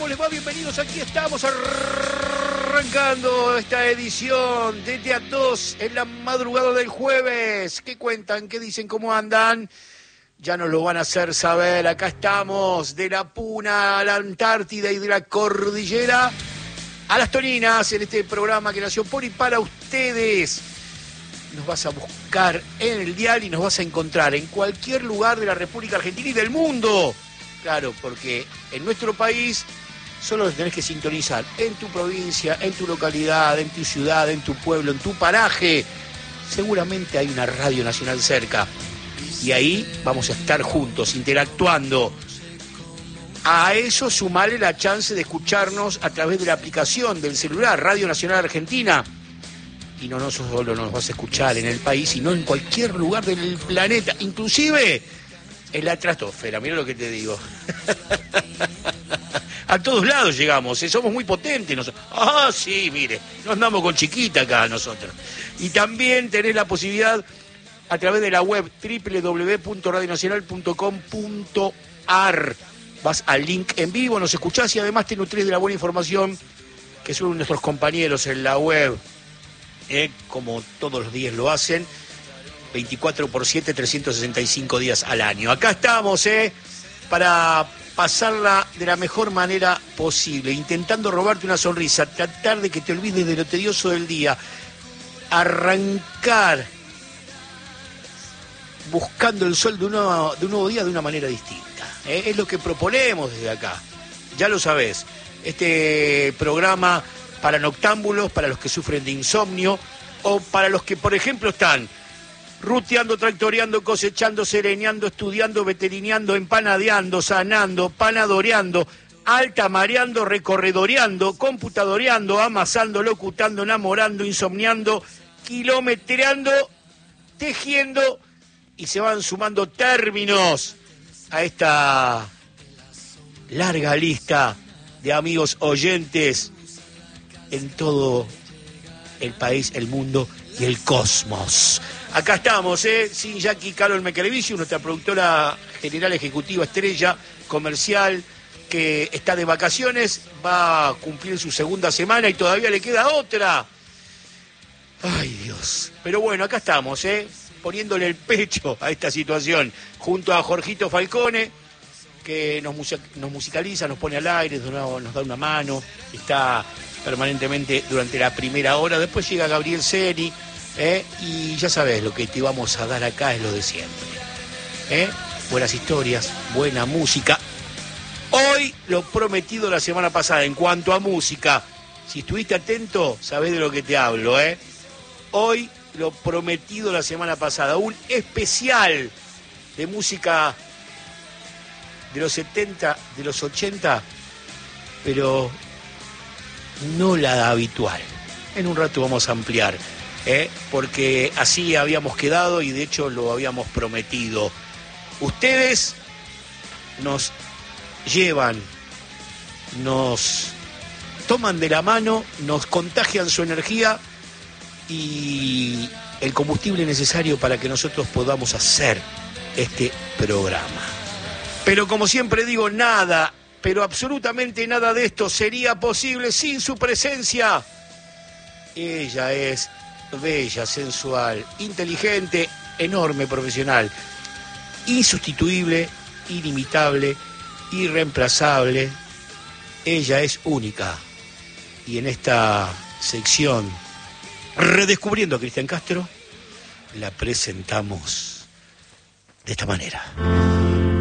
les va? Bienvenidos, aquí estamos arrancando esta edición de Día 2 en la madrugada del jueves. ¿Qué cuentan? ¿Qué dicen? ¿Cómo andan? Ya nos lo van a hacer saber. Acá estamos, de la Puna a la Antártida y de la Cordillera a las Toninas, en este programa que nació por y para ustedes. Nos vas a buscar en el dial y nos vas a encontrar en cualquier lugar de la República Argentina y del mundo. Claro, porque en nuestro país solo los tenés que sintonizar en tu provincia, en tu localidad, en tu ciudad, en tu pueblo, en tu paraje. Seguramente hay una radio nacional cerca y ahí vamos a estar juntos, interactuando. A eso sumarle la chance de escucharnos a través de la aplicación del celular, Radio Nacional Argentina. Y no solo nos vas a escuchar en el país, sino en cualquier lugar del planeta, inclusive en la estratosfera. Mira lo que te digo. A todos lados llegamos, somos muy potentes nosotros. Ah, sí, mire, nos andamos con chiquita acá nosotros. Y también tenés la posibilidad a través de la web www.radionacional.com.ar. Vas al link en vivo, nos escuchás y además te nutrís de la buena información que suben nuestros compañeros en la web, como todos los días lo hacen, 24/7, 365 días al año. Acá estamos, para pasarla de la mejor manera posible, intentando robarte una sonrisa, tratar de que te olvides de lo tedioso del día, arrancar buscando el sol de un nuevo día de una manera distinta. Es lo que proponemos desde acá, ya lo sabés. Este programa para noctámbulos, para los que sufren de insomnio, o para los que, por ejemplo, están ruteando, tractoreando, cosechando, sereñando, estudiando, veterineando, empanadeando, sanando, panadoreando, altamareando, recorredoreando, computadoreando, amasando, locutando, enamorando, insomniando, kilometreando, tejiendo, y se van sumando términos a esta larga lista de amigos oyentes en todo el país, el mundo y el cosmos. Acá estamos, sin Jackie Carol Mekelevicius, nuestra productora general ejecutiva estrella comercial, que está de vacaciones, va a cumplir su segunda semana y todavía le queda otra. Ay, Dios. Pero bueno, acá estamos, poniéndole el pecho a esta situación, junto a Jorgito Falcone, que nos musicaliza, nos pone al aire, nos da una mano, está permanentemente durante la primera hora. Después llega Gabriel Ceni, y ya sabes, lo que te vamos a dar acá es lo de siempre. Buenas historias, buena música. Hoy lo prometido la semana pasada en cuanto a música. Si estuviste atento, sabés de lo que te hablo. Hoy lo prometido la semana pasada, un especial de música de los 70, de los 80, pero no la habitual. En un rato vamos a ampliar, porque así habíamos quedado y de hecho lo habíamos prometido. Ustedes nos llevan, nos toman de la mano, nos contagian su energía y el combustible necesario para que nosotros podamos hacer este programa. Pero como siempre digo, nada, pero absolutamente nada de esto sería posible sin su presencia. Ella es bella, sensual, inteligente, enorme profesional, insustituible, inimitable, irreemplazable. Ella es única. Y en esta sección, redescubriendo a Cristian Castro, la presentamos de esta manera.